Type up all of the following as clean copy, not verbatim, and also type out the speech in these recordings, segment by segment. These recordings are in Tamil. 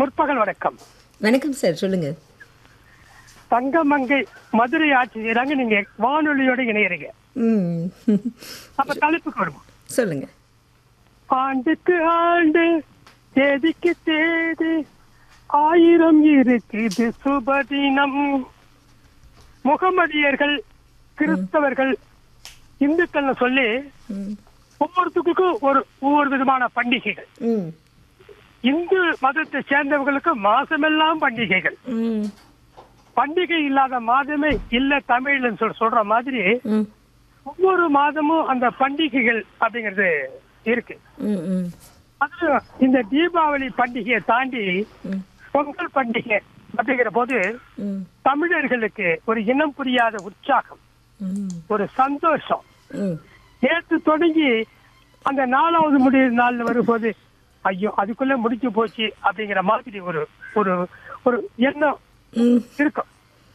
முற்பகல் வணக்கம். வணக்கம் சார், சொல்லுங்க. தங்கமங்கை மதுரை ஆட்சி செய்யறாங்க, நீங்க வானொலியோட இணையறீங்க. ம். அப்ப தலைப்புக்கு வருவோம். சொல்லுங்க. ஆண்டுக்கு ஆண்டு தேதிக்கு தேதி 1000 இருக்குது சுபதினம். முகமதியர்கள், கிறிஸ்தவர்கள், இந்துக்கள்னு சொல்லி ம். ஒவ்வொருத்துக்கும் ஒவ்வொரு விதமான பண்டிகைகள். ம். இந்து மதத்தை சேர்ந்தவர்களுக்கு மாசமெல்லாம் பண்டிகைகள். ம். பண்டிகை இல்லாத மாதமே இல்ல தமிழ்னு சொல்ற மாதிரி ம். ஒவ்வொரு மாதமும் அந்த பண்டிகைகள் அப்படிங்கிறது இருக்கு. ம். ம். அது இந்த தீபாவளி பண்டிகையை தாண்டி பொங்கல் பண்டிகை அப்படிங்கிற போது ம். தமிழர்களுக்கு ஒரு இனம் புரியாத உற்சாகம், ம். ஒரு சந்தோஷம். ம். நேற்று தொடங்கி அந்த 4வது முடிவு நாள்ல வரும்போது ஐயோ அதுக்குள்ள முடிச்சு போச்சு அப்படிங்கிற மாதிரி ஒரு ஒரு ஒரு எண்ணம் ம். இருக்கும்.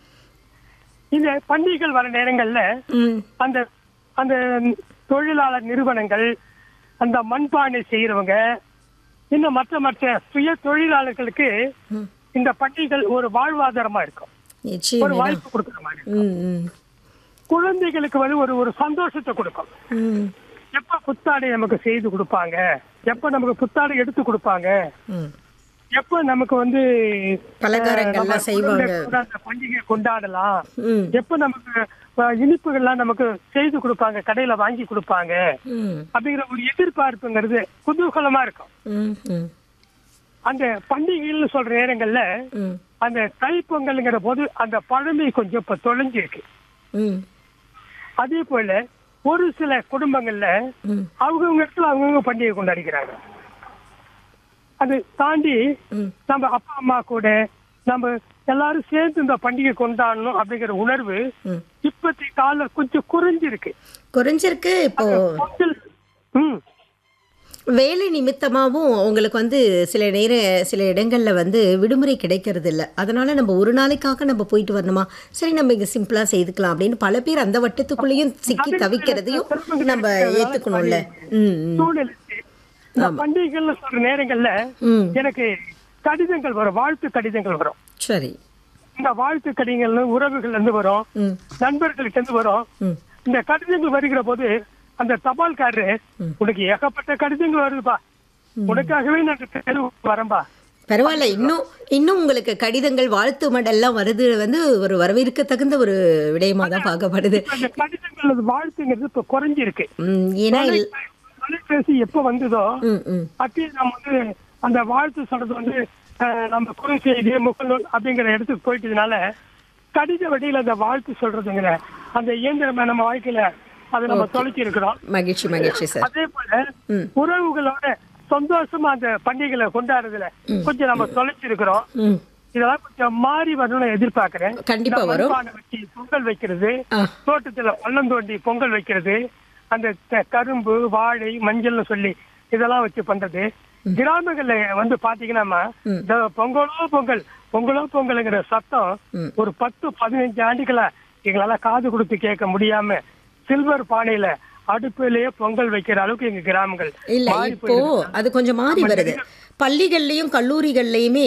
இந்த பண்டிகைகள் வர நேரங்கள்ல ம். அந்த அந்த தொழிலாளர் நிறுவனங்கள், அந்த மண்பானை செய்யறவங்க, இன்னும் மற்ற சுய தொழிலாளர்களுக்கு ம். இந்த பண்டிகைகள் ஒரு வாழ்வாதாரமா இருக்கும், ஒரு நிச்சயமா. வாய்ப்பு கொடுக்குற மாதிரி இருக்கும். ம். ம். குழந்தைகளுக்கு வந்து ஒரு சந்தோஷத்தை கொடுக்கும். ம். எப்ப புத்தாடை நமக்கு செய்து கொடுப்பாங்க, எப்ப நமக்கு புத்தாடை எடுத்து கொடுப்பாங்க, ம். எப்ப நமக்கு வந்து பலகாரங்கள்லாம் நம்ம செய்வாங்க. குழந்தைகளோட அந்த பண்டிகையை கொண்டாடலாம், ம். எப்ப நமக்கு இனிப்புகள்லாம் நமக்கு செய்து கொடுப்பாங்க, கடையில வாங்கி கொடுப்பாங்க ம். அப்படிங்கிற ஒரு எதிர்பார்ப்புங்கிறது குதூகலமா இருக்கும். ம். ம். அந்த பண்டிகைன்னு சொல்ற நேரங்கள்ல ம். அந்த தைப்பொங்கல்ங்கிற போது அந்த பழமை கொஞ்சம் இப்ப தொலைஞ்சிருக்கு. ம். அதே போல ஒரு சில குடும்பங்கள்ல ம். அவங்கவுங்க இடத்துல அவங்கவுங்க பண்டிகை கொண்டாடிக்கிறாங்க. அது தாண்டி ம். நம்ம அப்பா அம்மா கூட நம்ம எல்லாரும் சேர்ந்து இந்த பண்டிகை கொண்டாடணும் அப்படிங்கிற உணர்வு ம். இப்பத்தி கால கொஞ்சம் குறைஞ்சிருக்கு. குறைஞ்சிருக்கு. இப்போ பொங்கல் வேலை நிமித்தமாகவும் உங்களுக்கு வந்து சில இடங்கள்ல வந்து விடுமுறை கிடைக்கிறது இல்லை. அதனால நம்ம ஒரு நாளைக்காக நம்ம போயிட்டு வரணுமா, சரி நம்ம இங்கே சிம்பிளாக செய்துக்கலாம் அப்படின்னு பல பேர் அந்த வட்டத்துக்குள்ளேயும் சிக்கி தவிக்கிறதையும் நம்ம ஏற்றுக்கணும்ல. ம். ம். சூழ்நிலை இந்த பண்டிகைகள்னு சொல்ற நேரங்கள்ல ம். எனக்கு கடிதங்கள் வரும், வாழ்த்து கடிதங்கள் வரும். சரி. இந்த வாழ்த்து கடிதங்கள் உறவுகள் இருந்து வரும், ம். நண்பர்கள்ட்ட இருந்து வரும். ம். இந்த கடிதங்கள் வருகிற போது அந்த தபால்காரரு உனக்கு ஏகப்பட்ட கடிதங்கள் வருதுப்பா, உனக்காகவே நான் தெருவுக்கு வரேன்பா. பரவாயில்ல. இன்னும் உங்களுக்கு கடிதங்கள் வாழ்த்து மடல்லாம் வருது வந்து ஒரு வரவேற்க தகுந்த ஒரு விடயமா தான் பார்க்கப்படுது. அந்த கடிதங்கள் வாழ்த்துங்கிறது இப்ப குறைஞ்சிருக்கு. ஏன்னா தொலைபேசி எப்ப வந்ததோ ம். ம். அப்பயே நம்ம வந்து அந்த வாழ்த்து சொல்றது வந்து நம்ம குறுஞ்செய்தி முகநூல் அப்படிங்கிற இடத்துக்கு போயிட்டதுனால கடித வழியில அந்த வாழ்த்து சொல்றதுங்கிற அந்த இயந்திரம் நம்ம வாழ்க்கையில அதை நம்ம தொலைச்சி இருக்கிறோம். மகிழ்ச்சி சார். அதே போல உறவுகளோட சந்தோஷமா அந்த பண்டிகைகளை கொண்டாடுறதுல கொஞ்சம் நம்ம தொலைச்சிருக்கிறோம். ம். இதெல்லாம் கொஞ்சம் மாறி வரணும்னு எதிர்பார்க்கிறேன். கண்டிப்பா வரும். வச்சு பொங்கல் வைக்கிறது, தோட்டத்துல பள்ளம் தோண்டி பொங்கல் வைக்கிறது, அந்த கரும்பு வாழை மஞ்சள்னு சொல்லி இதெல்லாம் வச்சு பண்றது. கிராமங்கள்ல வந்து பாத்தீங்கன்னா இந்த பொங்கலோ பொங்கலுங்கிற சத்தம் ஒரு 10-15 ஆண்டுகளா எங்களால காது கொடுத்து கேட்க முடியாம சில்வர் பானையில அடுப்பிலேயே பொங்கல் வைக்கிற அளவுக்கு எங்க கிராமங்கள் இல்ல. இப்போ அது கொஞ்சம் மாறி வருது. பள்ளிகள்லையும் கல்லூரிகள்லையுமே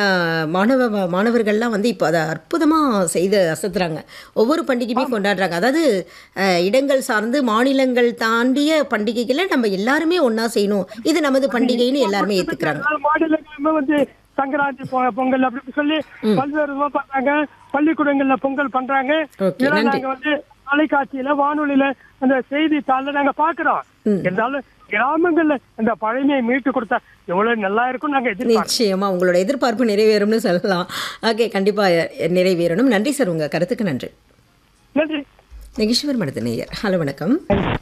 மாணவர்கள்லாம் வந்து இப்போ அதை அற்புதமாக செய்து அசத்துறாங்க. ஒவ்வொரு பண்டிகையுமே கொண்டாடுறாங்க. அதாவது இடங்கள் சார்ந்து மாநிலங்கள் தாண்டிய பண்டிகைகளை நம்ம எல்லாருமே ஒன்றா செய்யணும், இது நமது பண்டிகைன்னு எல்லாருமே ஏற்றுக்கிறாங்க. மாநிலங்களுமே வந்து சங்கராந்தி பொங்கல் அப்படி சொல்லி பல்வேறு பண்றாங்க, பள்ளிக்கூடங்கள்ல பொங்கல் பண்றாங்க. நாங்க வந்து தொலைக்காட்சியில வானொலியில அந்த செய்தித்தாள்ல நாங்க பாக்குறோம். இருந்தாலும் கிராமங்கள்ல அந்த பழமையை மீட்டு கொடுத்தா எவ்வளவு நல்லா இருக்கும் நாங்க எதிர்பார்க்கிறோம். நிச்சயமா உங்களோட எதிர்பார்ப்பு நிறைவேறும்னு சொல்லலாம். ஓகே, கண்டிப்பா நிறைவேறணும். நன்றி சார், உங்க கருத்துக்கு நன்றி. நன்றி. நெகிஷ்வர் மனது நேயர். ஹலோ, வணக்கம்.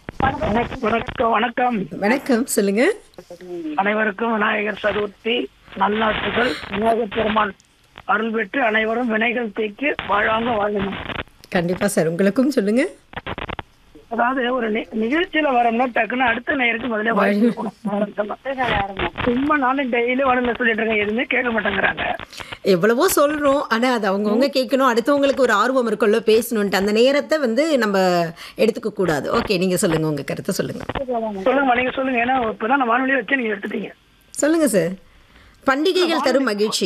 வணக்கம். வணக்கம், சொல்லுங்க. அனைவருக்கும் விநாயகர் சதுர்த்தி நல்நாட்டுகள். விநாயகர் பெருமான் அருள் பெற்று அனைவரும் வினைகள் தீர்த்து வாழாங்க வாழணும். கண்டிப்பா சார், உங்களுக்கும் சொல்லுங்க. அதாவது ஒரு நிகழ்ச்சியில வரோம்னா டக்குன்னு அடுத்த நேருக்கு முதல்ல சும்மா நானும் டெய்லி வரல சொல்லிட்டு இருக்கேன், எதுவுமே கேட்க மாட்டேங்கிறாங்க. எவ்வளவோ சொல்றோம், ஆனா அது அவங்கவுங்க கேட்கணும். அடுத்தவங்களுக்கு ஒரு ஆர்வம் இருக்குல்ல பேசணும்ட்டு, அந்த நேரத்தை வந்து நம்ம எடுத்துக்க கூடாது. ஓகே, நீங்க சொல்லுங்க, உங்க கருத்தை சொல்லுங்க. நீங்க சொல்லுங்க. ஏன்னா இப்பதான் நான் வானொலியை வச்சு நீங்க எடுத்துட்டீங்க. சொல்லுங்க சார். பண்டிகைகள் தரும் மகிழ்ச்சி